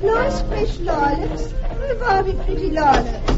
Nice fresh lilacs. What about it, pretty lilacs?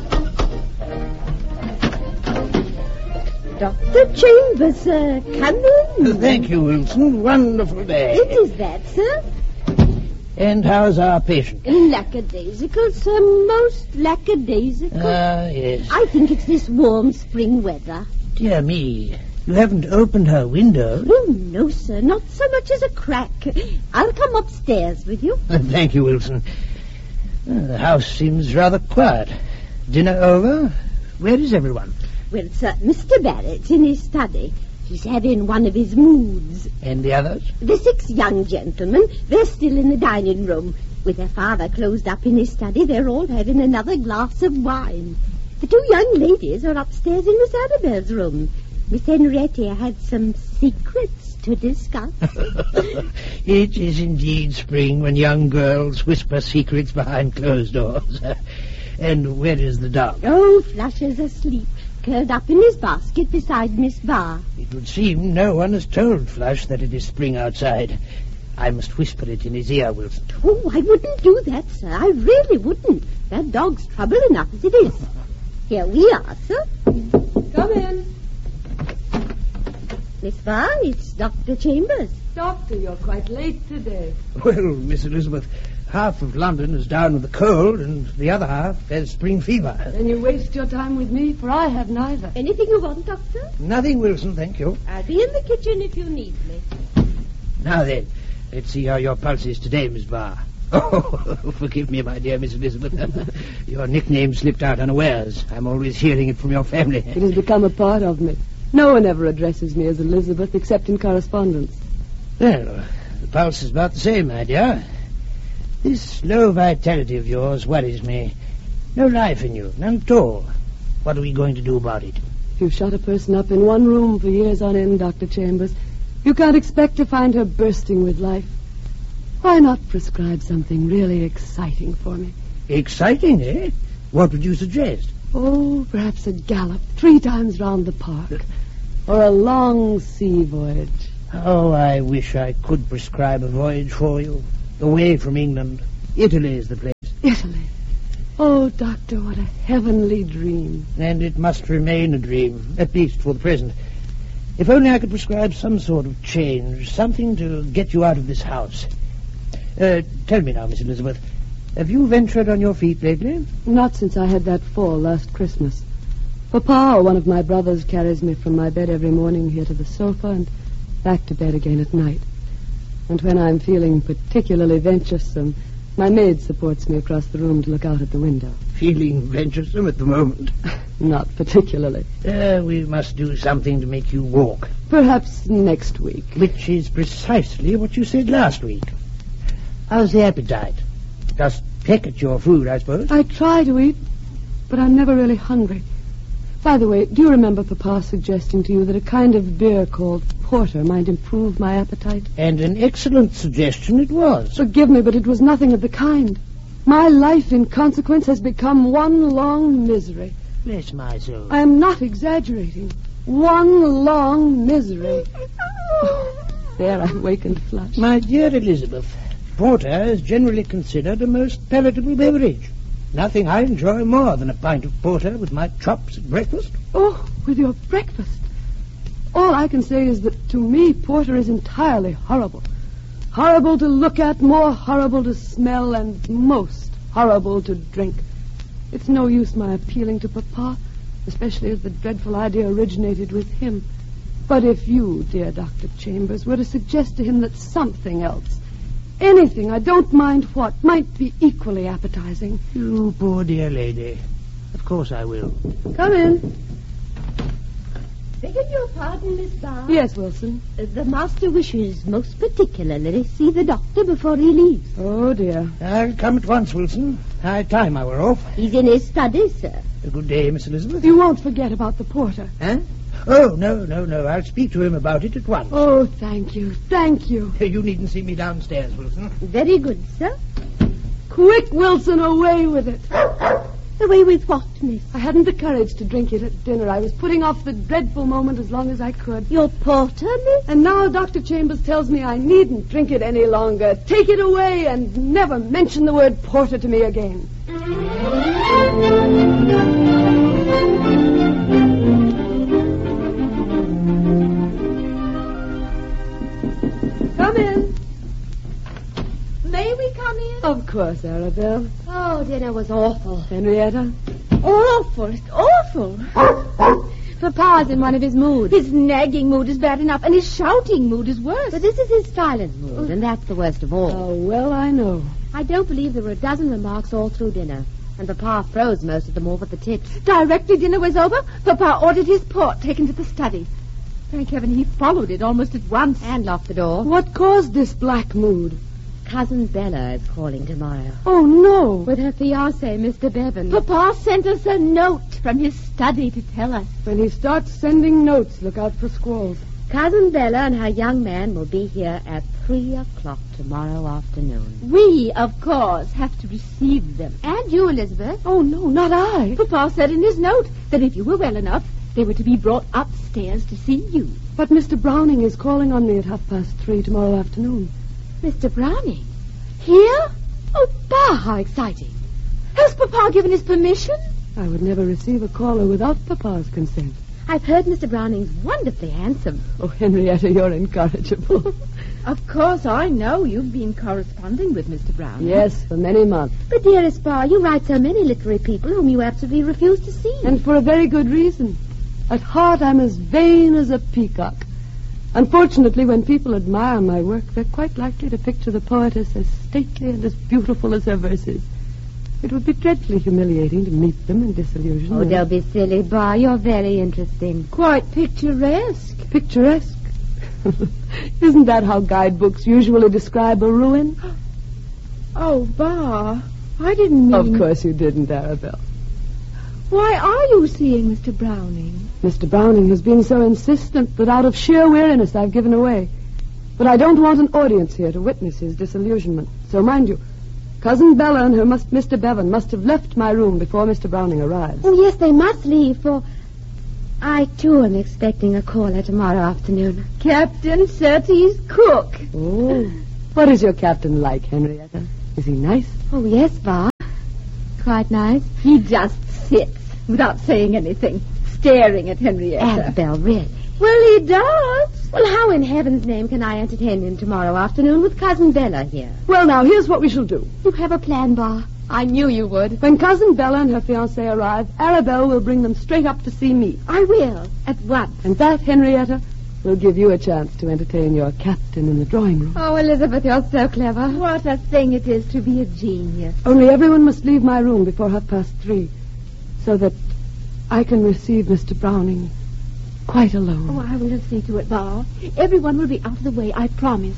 Dr. Chambers, come in. Thank you, Wilson. Wonderful day. It is that, sir. And how's our patient? Lackadaisical, sir. Most lackadaisical. Yes. I think it's this warm spring weather. Dear me. You haven't opened her window. Oh, no, sir. Not so much as a crack. I'll come upstairs with you. Thank you, Wilson. The house seems rather quiet. Dinner over? Where is everyone? Well, sir, Mr. Barrett's in his study. He's having one of his moods. And the others? The 6 young gentlemen, they're still in the dining room. With their father closed up in his study, they're all having another glass of wine. The 2 young ladies are upstairs in Miss Annabel's room. Miss Henrietta had some secrets to discuss. It is indeed spring when young girls whisper secrets behind closed doors. And where is the dog? Oh, Flush is asleep, curled up in his basket beside Miss Barr. It would seem no one has told Flush that it is spring outside. I must whisper it in his ear, Wilson. Oh, I wouldn't do that, sir. I really wouldn't. That dog's trouble enough as it is. Here we are, sir. Come in. Miss Barr, it's Dr. Chambers. Doctor, you're quite late today. Well, Miss Elizabeth, half of London is down with the cold and the other half has spring fever. Then you waste your time with me, for I have neither. Anything you want, Doctor? Nothing, Wilson, thank you. I'll be in the kitchen if you need me. Now then, let's see how your pulse is today, Miss Barr. Oh, forgive me, my dear Miss Elizabeth. Your nickname slipped out unawares. I'm always hearing it from your family. It has become a part of me. No one ever addresses me as Elizabeth except in correspondence. Well, the pulse is about the same, my dear. This low vitality of yours worries me. No life in you, none at all. What are we going to do about it? If you shut a person up in one room for years on end, Dr. Chambers, you can't expect to find her bursting with life. Why not prescribe something really exciting for me? Exciting, eh? What would you suggest? Oh, perhaps a gallop 3 times round the park. Or a long sea voyage. Oh, I wish I could prescribe a voyage for you. Away from England. Italy is the place. Italy. Oh, Doctor, what a heavenly dream. And it must remain a dream, at least for the present. If only I could prescribe some sort of change, something to get you out of this house. Tell me now, Miss Elizabeth, have you ventured on your feet lately? Not since I had that fall last Christmas. Papa or one of my brothers carries me from my bed every morning here to the sofa and back to bed again at night. And when I'm feeling particularly venturesome, my maid supports me across the room to look out at the window. Feeling venturesome at the moment? Not particularly. We must do something to make you walk. Perhaps next week. Which is precisely what you said last week. How's the appetite? Just peck at your food, I suppose. I try to eat, but I'm never really hungry. By the way, do you remember Papa suggesting to you that a kind of beer called porter might improve my appetite? And an excellent suggestion it was. Forgive me, but it was nothing of the kind. My life, in consequence, has become one long misery. Bless my soul. I am not exaggerating. One long misery. Oh, there, I've wakened Flush. My dear Elizabeth, porter is generally considered a most palatable beverage. Nothing I enjoy more than a pint of porter with my chops at breakfast. Oh, with your breakfast. All I can say is that to me, porter is entirely horrible. Horrible to look at, more horrible to smell, and most horrible to drink. It's no use my appealing to Papa, especially as the dreadful idea originated with him. But if you, dear Dr. Chambers, were to suggest to him that something else, anything, I don't mind what, might be equally appetizing. You poor dear lady. Of course I will. Come in. Beg your pardon, Miss Barr? Yes, Wilson. The master wishes most particularly to see the doctor before he leaves. Oh, dear. I'll come at once, Wilson. High time I were off. He's in his study, sir. Good day, Miss Elizabeth. You won't forget about the porter. Huh? Oh, no. I'll speak to him about it at once. Oh, thank you. Thank you. You needn't see me downstairs, Wilson. Very good, sir. Quick, Wilson, away with it. Away with what, miss? I hadn't the courage to drink it at dinner. I was putting off the dreadful moment as long as I could. Your porter, miss? And now Dr. Chambers tells me I needn't drink it any longer. Take it away and never mention the word porter to me again. Come in. May we come in? Of course, Arabelle. Oh, dinner was awful. Henrietta? Awful. It's awful. Papa's in one of his moods. His nagging mood is bad enough, and his shouting mood is worse. But this is his silent mood, and that's the worst of all. Oh, well, I know. I don't believe there were a dozen remarks all through dinner, and Papa froze most of them over the tips. Directly dinner was over, Papa ordered his port taken to the study. Thank heaven he followed it almost at once. And locked the door. What caused this black mood? Cousin Bella is calling tomorrow. Oh, no. With her fiancé, Mr. Bevan. Papa sent us a note from his study to tell us. When he starts sending notes, look out for squalls. Cousin Bella and her young man will be here at 3 o'clock tomorrow afternoon. We, of course, have to receive them. And you, Elizabeth. Oh, no, not I. Papa said in his note that if you were well enough, they were to be brought upstairs to see you. But Mr. Browning is calling on me at 3:30 tomorrow afternoon. Mr. Browning? Here? Oh, bah, how exciting. Has Papa given his permission? I would never receive a caller without Papa's consent. I've heard Mr. Browning's wonderfully handsome. Oh, Henrietta, you're incorrigible. Of course, I know you've been corresponding with Mr. Browning. Yes, for many months. But, dearest Pa, you write so many literary people whom you absolutely refuse to see. And for a very good reason. At heart, I'm as vain as a peacock. Unfortunately, when people admire my work, they're quite likely to picture the poetess as stately and as beautiful as her verses. It would be dreadfully humiliating to meet them in disillusion. Oh, don't be silly, Bar. You're very interesting. Quite picturesque. Picturesque? Isn't that how guidebooks usually describe a ruin? Oh, Bar, I didn't mean... Of course you didn't, Arabelle. Why are you seeing Mr. Browning? Mr. Browning has been so insistent that out of sheer weariness I've given away. But I don't want an audience here to witness his disillusionment. So mind you, Cousin Bella and her Mr. Bevan must have left my room before Mr. Browning arrives. Oh, yes, they must leave, for I, too, am expecting a caller tomorrow afternoon. Captain Surtees' cook. Oh. What is your captain like, Henrietta? Is he nice? Oh, yes, Bar. Quite nice. He just sits without saying anything, staring at Henrietta. Annabelle, really? Well, he does. Well, how in heaven's name can I entertain him tomorrow afternoon with Cousin Bella here? Well, now, here's what we shall do. You have a plan, Bar? I knew you would. When Cousin Bella and her fiancé arrive, Arabelle will bring them straight up to see me. I will, at once. And that, Henrietta, will give you a chance to entertain your captain in the drawing room. Oh, Elizabeth, you're so clever. What a thing it is to be a genius. Only everyone must leave my room before 3:30, so that I can receive Mr. Browning quite alone. Oh, I will see to it, Bar. Everyone will be out of the way, I promise.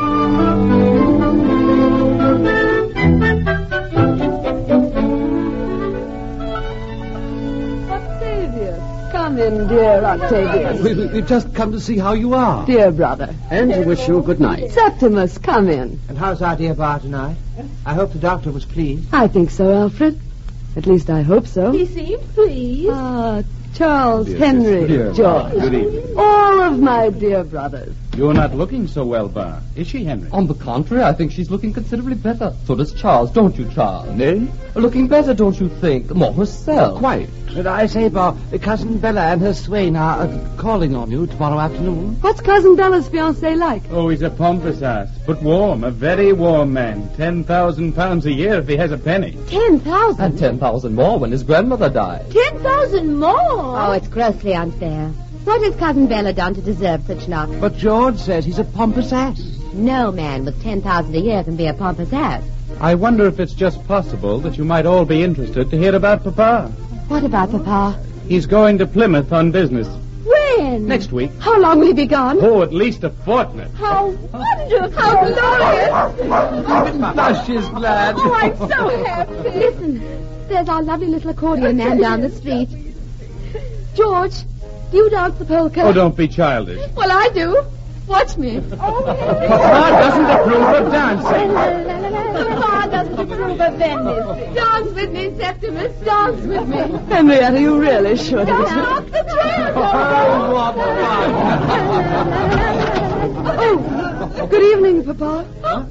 Octavius, come in, dear Octavius. We've just come to see how you are. Dear brother. And to wish you good night. Septimus, come in. And how's our dear Bar tonight? I hope the doctor was pleased. I think so, Alfred. At least I hope so. He seemed pleased. Ah, Charles, Dear Henry, sister. George. Good evening. All of my dear brothers. You're not looking so well, Bar. Is she, Henry? On the contrary, I think she's looking considerably better. So does Charles, don't you, Charles? Nay? Looking better, don't you think? More herself. Quite. But I say, Bar, Cousin Bella and her swain are calling on you tomorrow afternoon. What's Cousin Bella's fiancé like? Oh, he's a pompous ass, but warm, a very warm man. 10,000 pounds a year if he has a penny. 10,000? And 10,000 more when his grandmother died. 10,000 more? Oh, it's grossly unfair. What has Cousin Bella done to deserve such knock? But George says he's a pompous ass. No man with 10,000 a year can be a pompous ass. I wonder if it's just possible that you might all be interested to hear about Papa. What about Papa? He's going to Plymouth on business. When? Next week. How long will he be gone? Oh, at least a fortnight. How wonderful! How glorious! Now she's glad. Oh, I'm so happy. Listen, there's our lovely little accordion man down the street. George, do you dance the polka? Oh, don't be childish. Well, I do. Watch me. Papa doesn't approve of dancing. Papa doesn't approve of Venice. Dance with me, Septimus. Dance with me. Henrietta, you really should. Stop the train. Oh, good evening, Papa.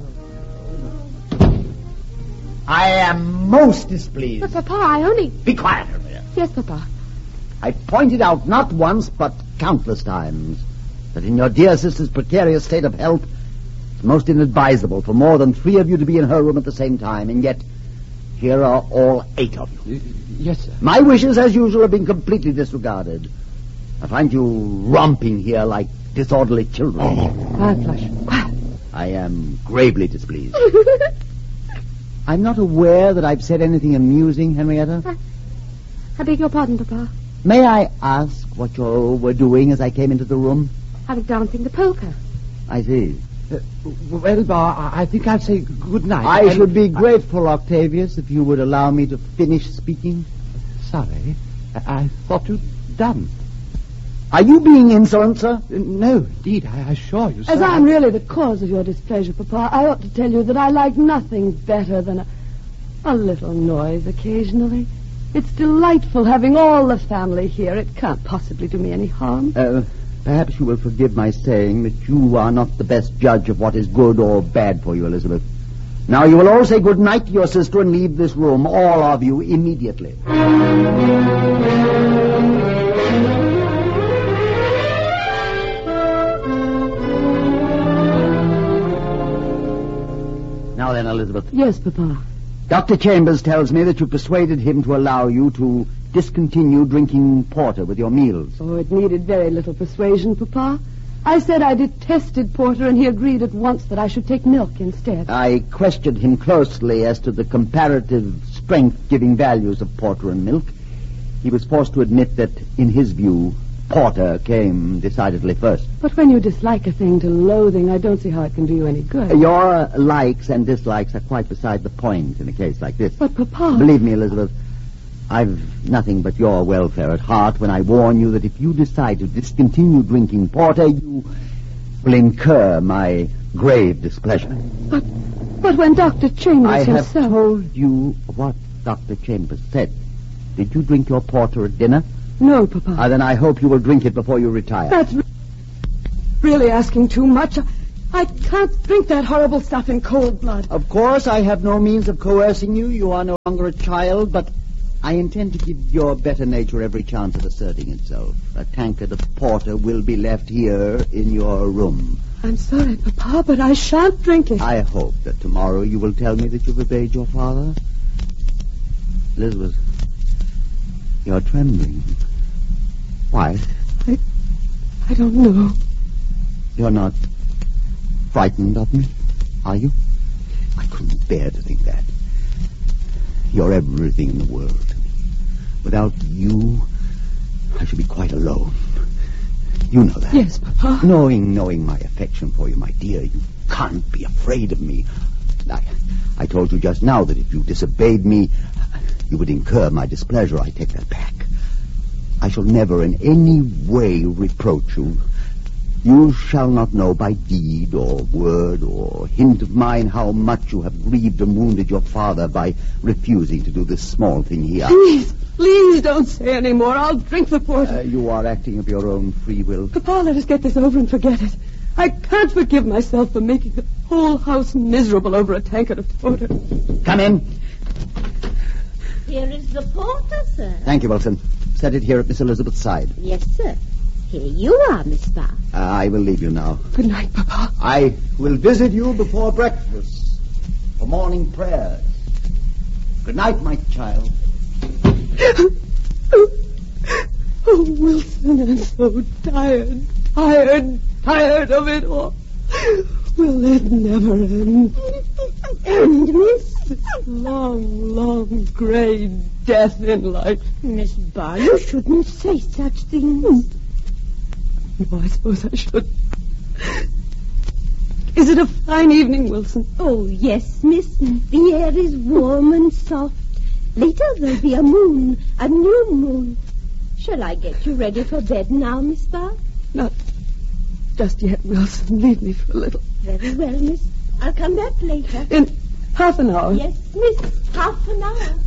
I am most displeased. But, Papa, I only... Be quiet, Henrietta. Yes, Papa. I pointed out not once, but countless times, that in your dear sister's precarious state of health, it's most inadvisable for more than 3 of you to be in her room at the same time, and yet here are all 8 of you. Yes, sir. My wishes, as usual, have been completely disregarded. I find you romping here like disorderly children. Quiet, Flush. Quiet. I am gravely displeased. I'm not aware that I've said anything amusing, Henrietta. I beg your pardon, Papa. May I ask what you were doing as I came into the room? I was dancing the polka. I see. Well, Bar, I think I'll say good night. I should be grateful, Octavius, if you would allow me to finish speaking. Sorry. I thought you'd done. Are you being insolent, sir? No, indeed, I assure you, sir. As I'm really the cause of your displeasure, Papa, I ought to tell you that I like nothing better than a little noise occasionally. It's delightful having all the family here. It can't possibly do me any harm. Perhaps you will forgive my saying that you are not the best judge of what is good or bad for you, Elizabeth. Now you will all say good night to your sister and leave this room, all of you, immediately. Now then, Elizabeth. Yes, Papa. Dr. Chambers tells me that you persuaded him to allow you to discontinue drinking porter with your meals. Oh, it needed very little persuasion, Papa. I said I detested porter, and he agreed at once that I should take milk instead. I questioned him closely as to the comparative strength-giving values of porter and milk. He was forced to admit that, in his view, porter came decidedly first. But when you dislike a thing to loathing, I don't see how it can do you any good. Your likes and dislikes are quite beside the point in a case like this. But, Papa... Believe me, Elizabeth, I've nothing but your welfare at heart when I warn you that if you decide to discontinue drinking porter, you will incur my grave displeasure. But when Dr. Chambers I himself... have told you what Dr. Chambers said. Did you drink your porter at dinner? No, Papa. Then I hope you will drink it before you retire. That's really asking too much. I can't drink that horrible stuff in cold blood. Of course, I have no means of coercing you. You are no longer a child, but I intend to give your better nature every chance of asserting itself. A tankard of porter will be left here in your room. I'm sorry, Papa, but I shan't drink it. I hope that tomorrow you will tell me that you've obeyed your father. Elizabeth, you're trembling. Why? I don't know. You're not frightened of me, are you? I couldn't bear to think that. You're everything in the world to me. Without you, I should be quite alone. You know that. Yes, Papa. Knowing my affection for you, my dear, you can't be afraid of me. I told you just now that if you disobeyed me, you would incur my displeasure. I take that back. I shall never in any way reproach you. You shall not know by deed or word or hint of mine how much you have grieved and wounded your father by refusing to do this small thing he asked. Please don't say any more. I'll drink the porter. You are acting of your own free will. Papa, let us get this over and forget it. I can't forgive myself for making the whole house miserable over a tankard of porter. Come in. Here is the porter, sir. Thank you, Wilson. Set it here at Miss Elizabeth's side. Yes, sir. Here you are, Miss Bar. I will leave you now. Good night, Papa. I will visit you before breakfast for morning prayers. Good night, my child. Oh, Wilson, I'm so tired of it all. Will it never end? And, Miss... Long, grey death in life. Miss Bar, you shouldn't say such things. No, I suppose I should. Is it a fine evening, Wilson? Oh, yes, miss. The air is warm and soft. Later there'll be a moon, a new moon. Shall I get you ready for bed now, Miss Bar? Not just yet, Wilson. Leave me for a little. Very well, miss. I'll come back later. In Half an hour. Yes, miss. Half an hour.